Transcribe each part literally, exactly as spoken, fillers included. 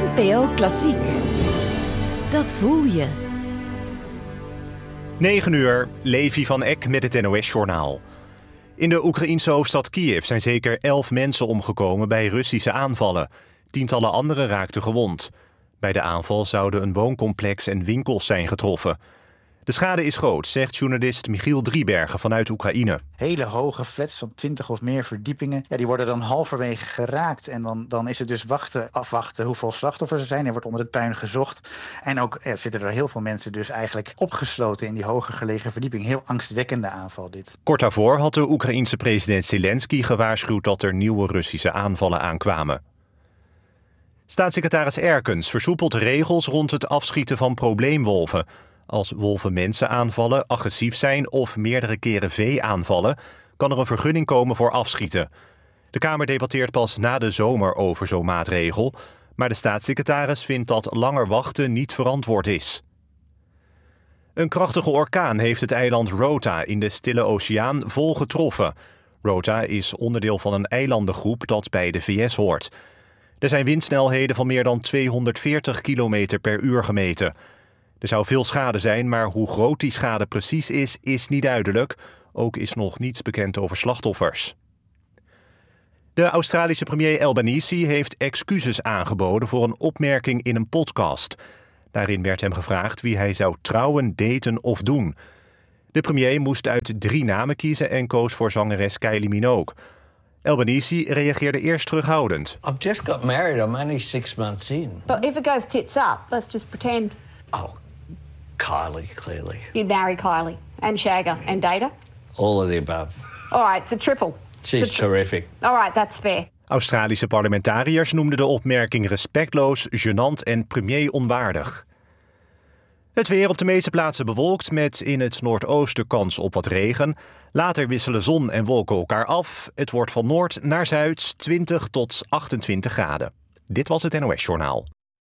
N P O Klassiek. Dat voel je. negen uur, Levi van Eck met het N O S-journaal. In de Oekraïense hoofdstad Kiev zijn zeker elf mensen omgekomen bij Russische aanvallen. Tientallen anderen raakten gewond. Bij de aanval zouden een wooncomplex en winkels zijn getroffen. De schade is groot, zegt journalist Michiel Driebergen vanuit Oekraïne. Hele hoge flats van twintig of meer verdiepingen, ja, die worden dan halverwege geraakt. En dan, dan is het dus wachten, afwachten hoeveel slachtoffers er zijn. Er wordt onder het puin gezocht. En ook ja, zitten er heel veel mensen dus eigenlijk opgesloten in die hoger gelegen verdieping. Heel angstwekkende aanval dit. Kort daarvoor had de Oekraïense president Zelensky gewaarschuwd dat er nieuwe Russische aanvallen aankwamen. Staatssecretaris Erkens versoepelt regels rond het afschieten van probleemwolven. Als wolven mensen aanvallen, agressief zijn of meerdere keren vee aanvallen, kan er een vergunning komen voor afschieten. De Kamer debatteert pas na de zomer over zo'n maatregel, maar de staatssecretaris vindt dat langer wachten niet verantwoord is. Een krachtige orkaan heeft het eiland Rota in de Stille Oceaan vol getroffen. Rota is onderdeel van een eilandengroep dat bij de V S hoort. Er zijn windsnelheden van meer dan tweehonderdveertig kilometer per uur gemeten. Er zou veel schade zijn, maar hoe groot die schade precies is, is niet duidelijk. Ook is nog niets bekend over slachtoffers. De Australische premier Albanese heeft excuses aangeboden voor een opmerking in een podcast. Daarin werd hem gevraagd wie hij zou trouwen, daten of doen. De premier moest uit drie namen kiezen en koos voor zangeres Kylie Minogue. Albanese reageerde eerst terughoudend. I've just got married. I'm only six months in. But if it goes tits up, let's just pretend. Oh, Kylie, clearly. You'd marry Kylie and shag her and date her? All of the above. All right, it's a triple. She's It's a tri- terrific. All right, that's fair. Australische parlementariërs noemden de opmerking respectloos, gênant en premier onwaardig. Het weer op de meeste plaatsen bewolkt met in het noordoosten kans op wat regen. Later wisselen zon en wolken elkaar af. Het wordt van noord naar zuid twintig tot achtentwintig graden. Dit was het N O S-journaal.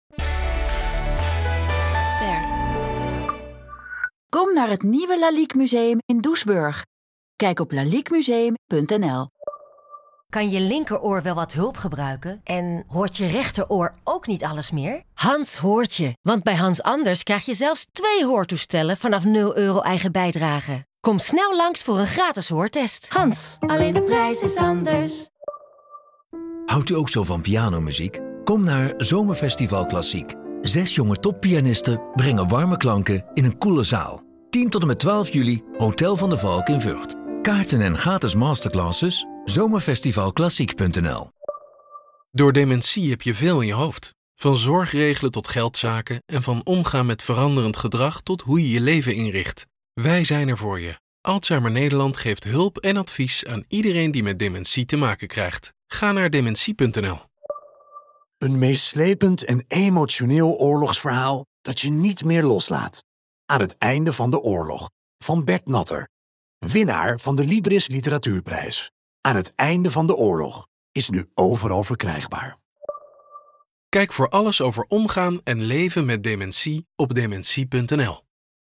Ster. Kom naar het nieuwe Lalique Museum in Doesburg. Kijk op lalique museum punt n l. Kan je linkeroor wel wat hulp gebruiken? En hoort je rechteroor ook niet alles meer? Hans hoort je, want bij Hans Anders krijg je zelfs twee hoortoestellen vanaf nul euro eigen bijdrage. Kom snel langs voor een gratis hoortest. Hans, alleen de prijs is anders. Houdt u ook zo van pianomuziek? Kom naar Zomerfestival Klassiek. Zes jonge toppianisten brengen warme klanken in een koele zaal. tien tot en met twaalf juli, Hotel van de Valk in Vught. Kaarten en gratis masterclasses, zomerfestival klassiek punt n l. Door dementie heb je veel in je hoofd. Van zorgregelen tot geldzaken en van omgaan met veranderend gedrag tot hoe je je leven inricht. Wij zijn er voor je. Alzheimer Nederland geeft hulp en advies aan iedereen die met dementie te maken krijgt. Ga naar dementie punt n l. Een meeslepend en emotioneel oorlogsverhaal dat je niet meer loslaat. Aan het einde van de oorlog. Van Bert Natter. Winnaar van de Libris Literatuurprijs. Aan het einde van de oorlog is nu overal verkrijgbaar. Kijk voor alles over omgaan en leven met dementie op dementie punt n l.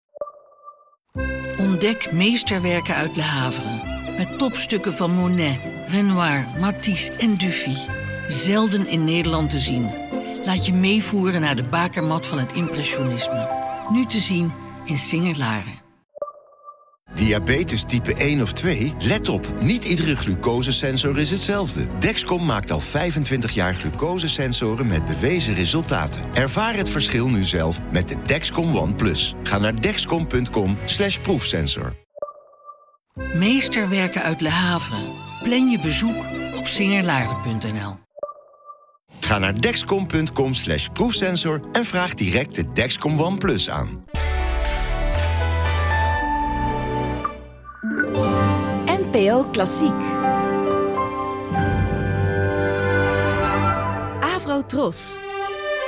Ontdek meesterwerken uit Le Havre. Met topstukken van Monet, Renoir, Matisse en Dufy. Zelden in Nederland te zien. Laat je meevoeren naar de bakermat van het impressionisme. Nu te zien in Singer-Laren. Diabetes type één of twee? Let op, niet iedere glucosesensor is hetzelfde. Dexcom maakt al vijfentwintig jaar glucosesensoren met bewezen resultaten. Ervaar het verschil nu zelf met de Dexcom One Plus. Ga naar dexcom punt com slash proefsensor. Meesterwerken uit Le Havre. Plan je bezoek op singerlaren punt n l. Ga naar dexcom punt com slash proefsensor en vraag direct de Dexcom One Plus aan. N P O Klassiek. Avro Tros.